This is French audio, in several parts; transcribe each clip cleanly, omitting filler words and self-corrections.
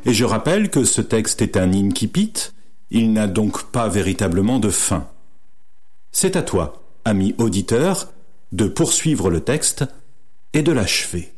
Et je rappelle que ce texte est un incipit, il n'a donc pas véritablement de fin. C'est à toi, ami auditeur, de poursuivre le texte et de l'achever.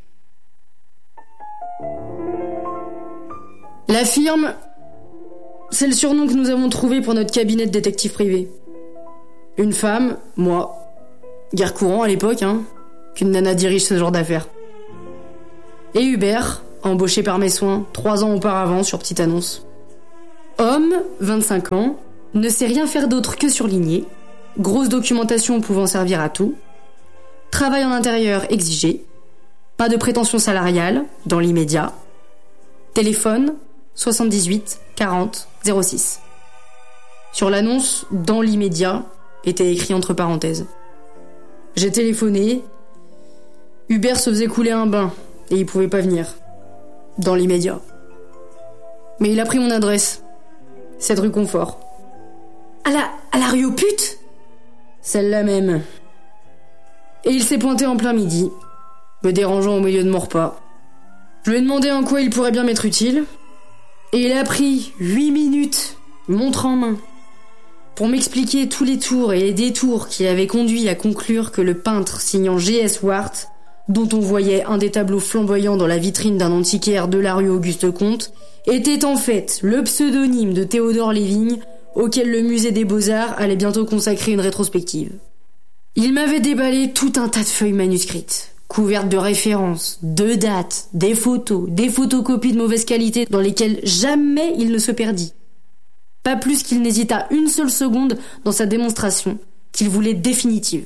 La firme, c'est le surnom que nous avons trouvé pour notre cabinet de détective privé. Une femme, moi, guère courant à l'époque, qu'une nana dirige ce genre d'affaires. Et Hubert, embauché par mes soins 3 ans auparavant sur petite annonce. Homme, 25 ans, ne sait rien faire d'autre que surligner, grosse documentation pouvant servir à tout, travail en intérieur exigé, pas de prétention salariale dans l'immédiat, téléphone 78 40 06. Sur l'annonce, dans l'immédiat, était écrit entre parenthèses. J'ai téléphoné, Hubert se faisait couler un bain et il pouvait pas venir. Dans l'immédiat. Mais il a pris mon adresse. Cette rue Confort. À la rue aux putes ? Celle-là même. Et il s'est pointé en plein midi, me dérangeant au milieu de mon repas. Je lui ai demandé en quoi il pourrait bien m'être utile, et il a pris 8 minutes, montre en main, pour m'expliquer tous les tours et les détours qui avaient conduit à conclure que le peintre signant G.S. Wart, dont on voyait un des tableaux flamboyants dans la vitrine d'un antiquaire de la rue Auguste-Comte, était en fait le pseudonyme de Théodore Lévigne, auquel le musée des Beaux-Arts allait bientôt consacrer une rétrospective. Il m'avait déballé tout un tas de feuilles manuscrites, couvertes de références, de dates, des photos, des photocopies de mauvaise qualité dans lesquelles jamais il ne se perdit. Pas plus qu'il n'hésita une seule seconde dans sa démonstration, qu'il voulait définitive.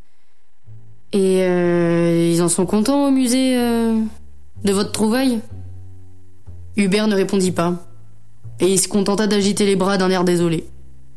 Et ils en sont contents au musée de votre trouvaille ? Hubert ne répondit pas, et il se contenta d'agiter les bras d'un air désolé.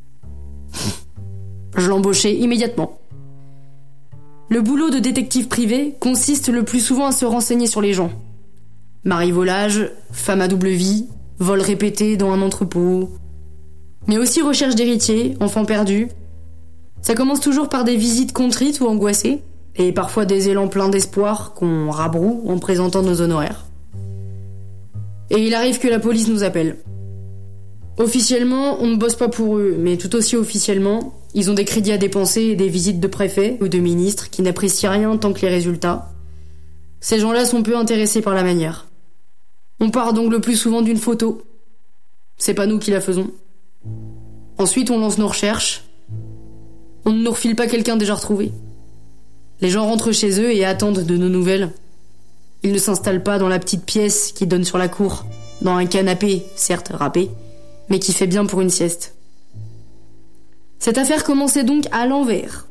Je l'embauchai immédiatement. Le boulot de détective privé consiste le plus souvent à se renseigner sur les gens. Marivolage, femme à double vie, vol répété dans un entrepôt, mais aussi recherche d'héritiers, enfants perdus. Ça commence toujours par des visites contrites ou angoissées, et parfois des élans pleins d'espoir qu'on rabroue en présentant nos honoraires. Et il arrive que la police nous appelle. Officiellement, on ne bosse pas pour eux, mais tout aussi officiellement, ils ont des crédits à dépenser et des visites de préfets ou de ministres qui n'apprécient rien tant que les résultats. Ces gens-là sont peu intéressés par la manière. On part donc le plus souvent d'une photo. C'est pas nous qui la faisons. Ensuite, on lance nos recherches. On ne nous refile pas quelqu'un déjà retrouvé. Les gens rentrent chez eux et attendent de nos nouvelles. Ils ne s'installent pas dans la petite pièce qui donne sur la cour, dans un canapé, certes râpé, mais qui fait bien pour une sieste. Cette affaire commençait donc à l'envers.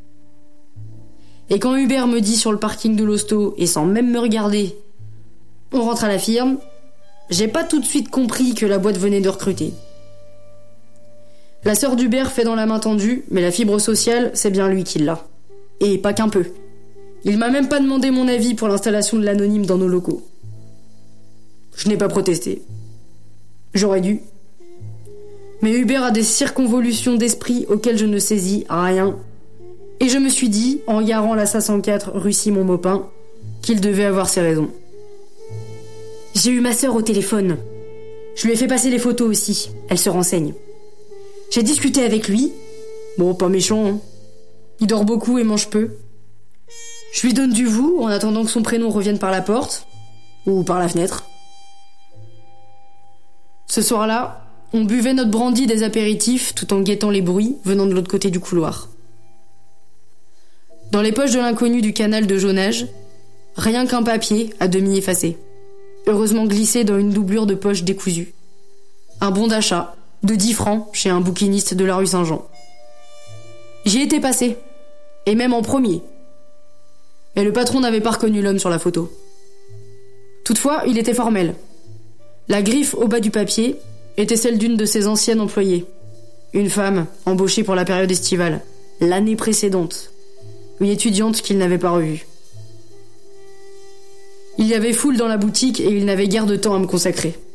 Et quand Hubert me dit sur le parking de l'hosto, et sans même me regarder, on rentre à la firme, j'ai pas tout de suite compris que la boîte venait de recruter. La sœur d'Hubert fait dans la main tendue, mais la fibre sociale, c'est bien lui qui l'a. Et pas qu'un peu. Il m'a même pas demandé mon avis pour l'installation de l'anonyme dans nos locaux. Je n'ai pas protesté. J'aurais dû. Mais Hubert a des circonvolutions d'esprit auxquelles je ne saisis rien. Et je me suis dit, en garant la 504 rue Simon-Maupin, qu'il devait avoir ses raisons. J'ai eu ma sœur au téléphone. Je lui ai fait passer les photos aussi. Elle se renseigne. J'ai discuté avec lui. Bon, pas méchant, Il dort beaucoup et mange peu. Je lui donne du vous en attendant que son prénom revienne par la porte. Ou par la fenêtre. Ce soir-là, on buvait notre brandy des apéritifs tout en guettant les bruits venant de l'autre côté du couloir. Dans les poches de l'inconnu du canal de jaunage, rien qu'un papier à demi effacé, heureusement glissé dans une doublure de poche décousue. Un bon d'achat de 10 francs chez un bouquiniste de la rue Saint-Jean. J'y étais passé, et même en premier. Mais le patron n'avait pas reconnu l'homme sur la photo. Toutefois, il était formel. La griffe au bas du papier était celle d'une de ses anciennes employées. Une femme embauchée pour la période estivale, l'année précédente. Une étudiante qu'il n'avait pas revue. Il y avait foule dans la boutique et il n'avait guère de temps à me consacrer.